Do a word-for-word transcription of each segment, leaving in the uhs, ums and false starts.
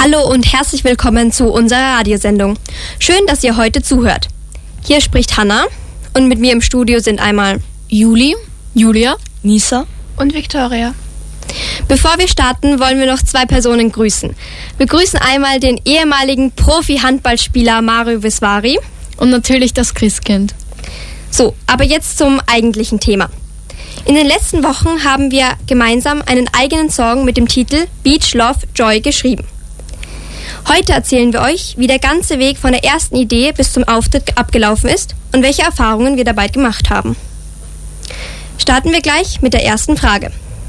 Hallo und herzlich willkommen zu unserer Radiosendung. Schön, dass ihr heute zuhört. Hier spricht Hanna und mit mir im Studio sind einmal Juli, Julia, Nisa und Victoria. Bevor wir starten, wollen wir noch zwei Personen grüßen. Wir grüßen einmal den ehemaligen Profi-Handballspieler Mario Visvari und natürlich das Christkind. So, aber jetzt zum eigentlichen Thema. In den letzten Wochen haben wir gemeinsam einen eigenen Song mit dem Titel Beach Love Joy geschrieben. Heute erzählen wir euch, wie der ganze Weg von der ersten Idee bis zum Auftritt abgelaufen ist und welche Erfahrungen wir dabei gemacht haben. Starten wir gleich mit der ersten Frage.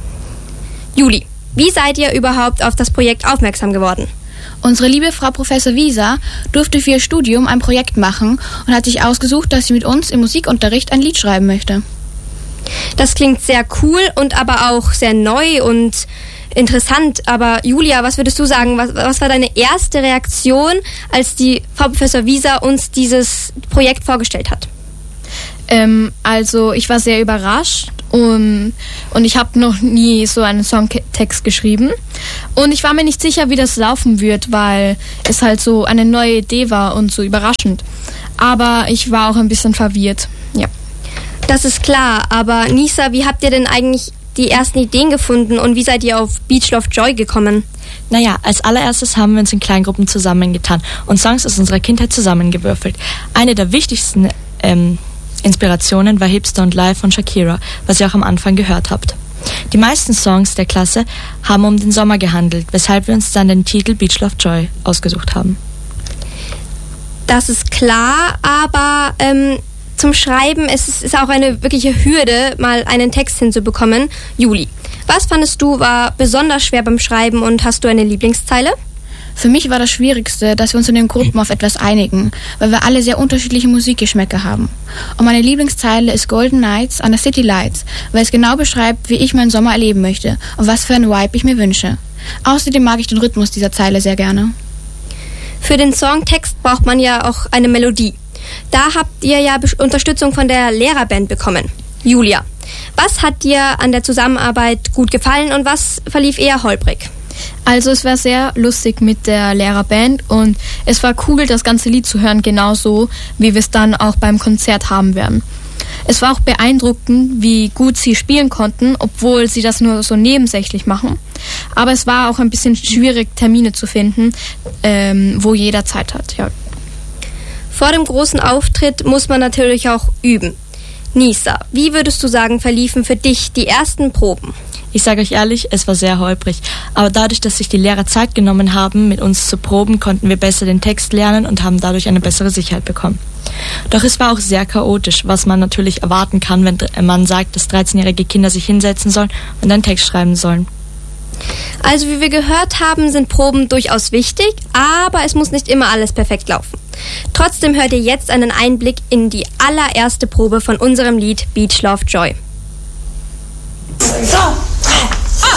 Juli, wie seid ihr überhaupt auf das Projekt aufmerksam geworden? Unsere liebe Frau Professor Wieser durfte für ihr Studium ein Projekt machen und hat sich ausgesucht, dass sie mit uns im Musikunterricht ein Lied schreiben möchte. Das klingt sehr cool und aber auch sehr neu und interessant. Aber Julia, was würdest du sagen, was, was war deine erste Reaktion, als die Frau Professor Wieser uns dieses Projekt vorgestellt hat? Ähm, also ich war sehr überrascht und, und ich habe noch nie so einen Songtext geschrieben. Und ich war mir nicht sicher, wie das laufen wird, weil es halt so eine neue Idee war und so überraschend. Aber ich war auch ein bisschen verwirrt, ja. Das ist klar, aber Nisa, wie habt ihr denn eigentlich die ersten Ideen gefunden und wie seid ihr auf Beach Love Joy gekommen? Naja, als allererstes haben wir uns in Kleingruppen zusammengetan und Songs aus unserer Kindheit zusammengewürfelt. Eine der wichtigsten ähm, Inspirationen war Hipster und Live von Shakira, was ihr auch am Anfang gehört habt. Die meisten Songs der Klasse haben um den Sommer gehandelt, weshalb wir uns dann den Titel Beach Love Joy ausgesucht haben. Das ist klar, aber ähm, zum Schreiben ist es ist auch eine wirkliche Hürde, mal einen Text hinzubekommen. Juli, was fandest du war besonders schwer beim Schreiben und hast du eine Lieblingszeile? Für mich war das Schwierigste, dass wir uns in den Gruppen auf etwas einigen, weil wir alle sehr unterschiedliche Musikgeschmäcker haben. Und meine Lieblingszeile ist Golden Nights under City Lights, weil es genau beschreibt, wie ich meinen Sommer erleben möchte und was für ein Vibe ich mir wünsche. Außerdem mag ich den Rhythmus dieser Zeile sehr gerne. Für den Songtext braucht man ja auch eine Melodie. Da habt ihr ja Unterstützung von der Lehrerband bekommen. Julia, was hat dir an der Zusammenarbeit gut gefallen und was verlief eher holprig? Also es war sehr lustig mit der Lehrerband und es war cool, das ganze Lied zu hören, genauso wie wir es dann auch beim Konzert haben werden. Es war auch beeindruckend, wie gut sie spielen konnten, obwohl sie das nur so nebensächlich machen. Aber es war auch ein bisschen schwierig, Termine zu finden, ähm, wo jeder Zeit hat. Ja. Vor dem großen Auftritt muss man natürlich auch üben. Nisa, wie würdest du sagen, verliefen für dich die ersten Proben? Ich sage euch ehrlich, es war sehr holprig. Aber dadurch, dass sich die Lehrer Zeit genommen haben, mit uns zu proben, konnten wir besser den Text lernen und haben dadurch eine bessere Sicherheit bekommen. Doch es war auch sehr chaotisch, was man natürlich erwarten kann, wenn man sagt, dass dreizehnjährige Kinder sich hinsetzen sollen und einen Text schreiben sollen. Also wie wir gehört haben, sind Proben durchaus wichtig, aber es muss nicht immer alles perfekt laufen. Trotzdem hört ihr jetzt einen Einblick in die allererste Probe von unserem Lied Beach Love Joy. So.